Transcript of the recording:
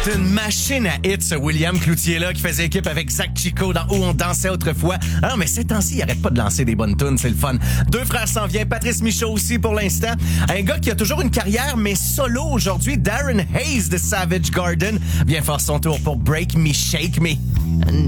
C'est une machine à hits, ce William Cloutier-là, qui faisait équipe avec Zach Chico dans Où on dansait autrefois. Ah non, mais ces temps-ci, il arrête pas de lancer des bonnes tunes, c'est le fun. Deux frères s'en viennent, Patrice Michaud aussi pour l'instant. Un gars qui a toujours une carrière, mais solo aujourd'hui, Darren Hayes de Savage Garden, vient faire son tour pour Break Me Shake Me.